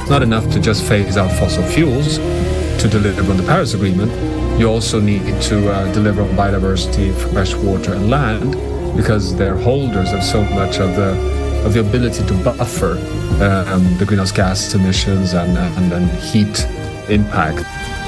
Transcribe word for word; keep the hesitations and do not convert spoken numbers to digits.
not enough to just phase out fossil fuels to deliver on the Paris Agreement. You also need to uh, deliver on biodiversity, fresh water and land, because they're holders of so much of the of the ability to buffer um, the greenhouse gas emissions and, and, and heat impact.